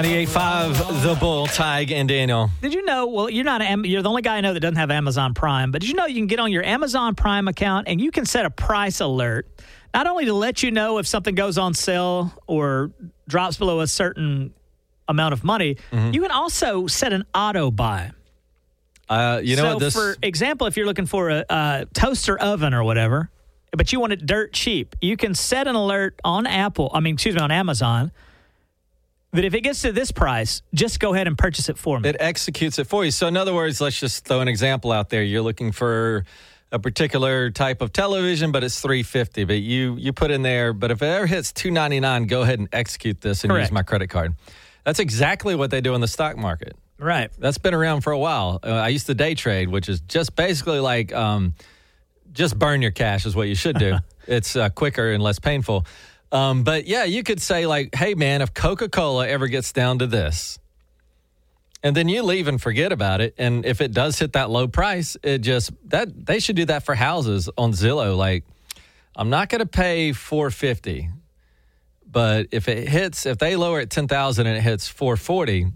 98.5 The Bull, Tig and Daniel. Did you know, well, you're the only guy I know that doesn't have Amazon Prime, but did you know you can get on your Amazon Prime account and you can set a price alert, not only to let you know if something goes on sale or drops below a certain amount of money, you can also set an auto buy. For example, if you're looking for a toaster oven or whatever, but you want it dirt cheap, you can set an alert on on Amazon, that if it gets to this price, just go ahead and purchase it for me. It executes it for you. So in other words, let's just throw an example out there. You're looking for a particular type of television, but it's $350. But you put in there, but if it ever hits $299, go ahead and execute this and use my credit card. That's exactly what they do in the stock market. Right. That's been around for a while. I used to day trade, which is just basically like just burn your cash is what you should do. It's quicker and less painful. But yeah, you could say like, hey man, if Coca-Cola ever gets down to this, and then you leave and forget about it, and if it does hit that low price, they should do that for houses on Zillow. Like, I'm not going to pay $450, but if they lower it $10,000 and it hits $440,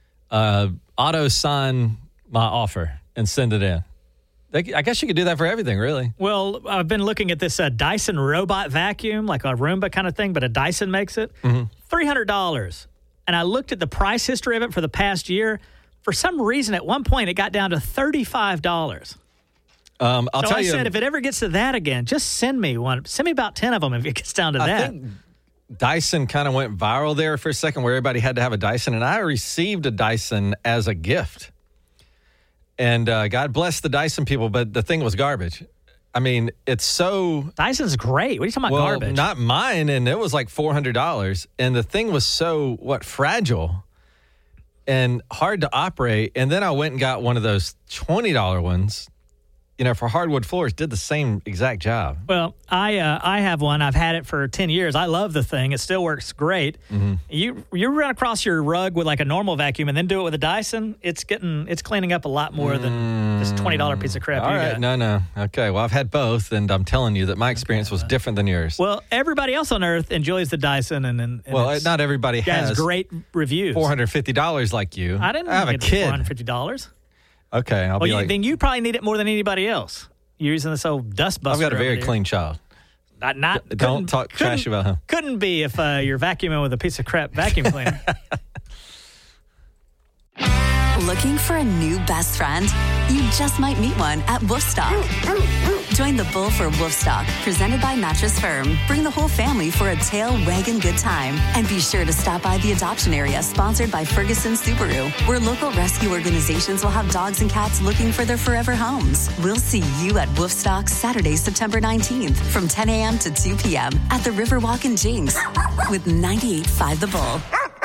auto sign my offer and send it in. I guess you could do that for everything, really. Well, I've been looking at this Dyson robot vacuum, like a Roomba kind of thing, but a Dyson makes it. $300. And I looked at the price history of it for the past year. For some reason, at one point, it got down to $35. I said, if it ever gets to that again, just send me one. Send me about 10 of them if it gets down to that. I think Dyson kind of went viral there for a second where everybody had to have a Dyson. And I received a Dyson as a gift. And God bless the Dyson people, but the thing was garbage. I mean, it's so... Dyson's great. What are you talking about, garbage? Not mine, and it was like $400. And the thing was so, fragile and hard to operate. And then I went and got one of those $20 ones, for hardwood floors, did the same exact job. Well, I have one. I've had it for 10 years. I love the thing. It still works great. You run across your rug with like a normal vacuum and then do it with a Dyson, it's cleaning up a lot more than this $20 piece of crap all you right, got. No. Okay, well, I've had both, and I'm telling you that my experience was different than yours. Well, everybody else on Earth enjoys the Dyson. and not everybody has great reviews. $450 like you. I didn't have a kid. $450. Okay, then you probably need it more than anybody else. You're using this old dust buster. I've got a very clean child. Don't talk trash about him. Couldn't be if you're vacuuming with a piece of crap vacuum cleaner. Looking for a new best friend? You just might meet one at Woofstock. Join the Bull for Woofstock, presented by Mattress Firm. Bring the whole family for a tail wagging good time. And be sure to stop by the adoption area, sponsored by Ferguson Subaru, where local rescue organizations will have dogs and cats looking for their forever homes. We'll see you at Woofstock Saturday, September 19th from 10 a.m. to 2 p.m. at the Riverwalk in Jinx with 98.5 The Bull.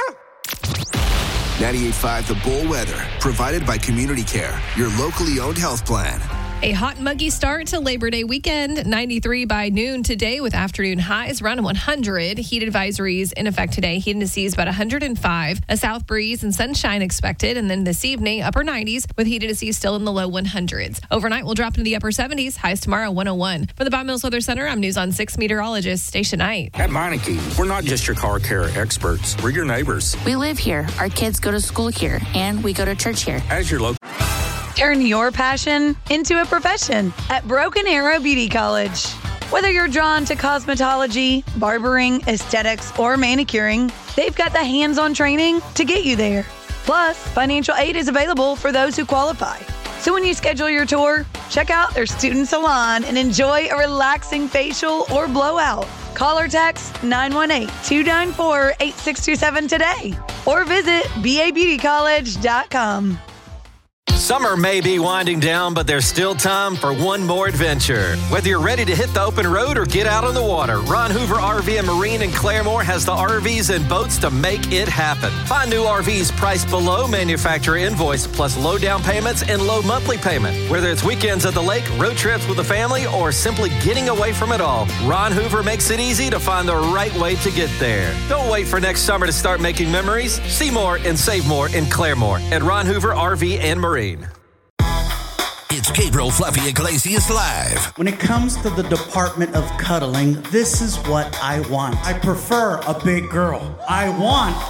98.5 The Bull weather, provided by Community Care, your locally owned health plan. A hot and muggy start to Labor Day weekend. 93 by noon today with afternoon highs around 100. Heat advisories in effect today. Heat indices about 105. A south breeze and sunshine expected. And then this evening, upper 90s with heat indices still in the low 100s. Overnight, we'll drop into the upper 70s. Highs tomorrow, 101. For the Bob Mills Weather Center, I'm News on 6 meteorologist Stacia Knight. At Meineke, we're not just your car care experts. We're your neighbors. We live here. Our kids go to school here. And we go to church here. As your local... Turn your passion into a profession at Broken Arrow Beauty College. Whether you're drawn to cosmetology, barbering, aesthetics, or manicuring, they've got the hands-on training to get you there. Plus, financial aid is available for those who qualify. So when you schedule your tour, check out their student salon and enjoy a relaxing facial or blowout. Call or text 918-294-8627 today or visit babeautycollege.com. Summer may be winding down, but there's still time for one more adventure. Whether you're ready to hit the open road or get out on the water, Ron Hoover RV and Marine in Claremore has the RVs and boats to make it happen. Find new RVs priced below manufacturer invoice, plus low down payments and low monthly payment. Whether it's weekends at the lake, road trips with the family, or simply getting away from it all, Ron Hoover makes it easy to find the right way to get there. Don't wait for next summer to start making memories. See more and save more in Claremore at Ron Hoover RV and Marine. It's Gabriel Fluffy Iglesias Live. When it comes to the department of cuddling, this is what I want. I prefer a big girl. I want